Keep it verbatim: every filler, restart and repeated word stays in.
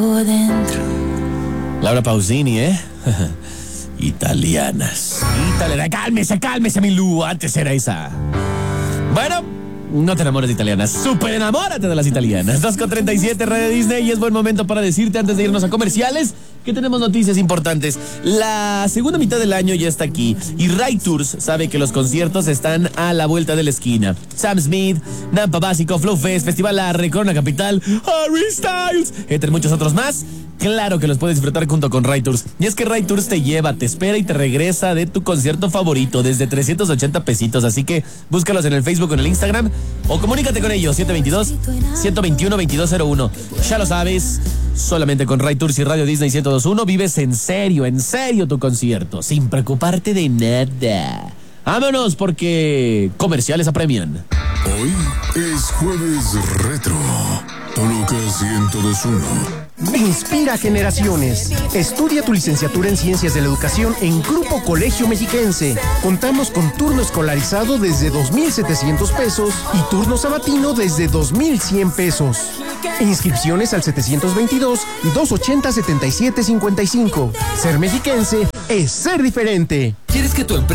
Dentro. Laura Pausini, ¿eh? Italianas. Italiana. Cálmese, cálmese, mi Lu. Antes era esa. Bueno, no te enamores de italianas. Súper enamórate de las italianas. dos con treinta y siete, Radio Disney. Y es buen momento para decirte, antes de irnos a comerciales, que tenemos noticias importantes. La segunda mitad del año ya está aquí. Y Ray Tours sabe que los conciertos están a la vuelta de la esquina. Sam Smith, Nampa Básico, Flow Fest, Festival Arre, Corona Capital, Harry Styles, entre muchos otros más. Claro que los puedes disfrutar junto con Ray Tours. Y es que Ray Tours te lleva, te espera y te regresa de tu concierto favorito desde trescientos ochenta pesitos. Así que búscalos en el Facebook o en el Instagram o comunícate con ellos. siete dos dos, uno dos uno, dos dos cero uno. Ya lo sabes, solamente con Ray Tours y Radio Disney ciento dos punto uno vives en serio, en serio tu concierto, sin preocuparte de nada. Vámonos porque comerciales apremian. Hoy es Jueves Retro. Toluca ciento dos punto uno. Inspira generaciones. Estudia tu licenciatura en Ciencias de la Educación en Grupo Colegio Mexiquense. Contamos con turno escolarizado desde dos mil setecientos pesos y turno sabatino desde dos mil cien pesos. Inscripciones al setecientos veintidós, doscientos ochenta, setenta y siete cincuenta y cinco. Ser mexiquense es ser diferente. ¿Quieres que tu empresa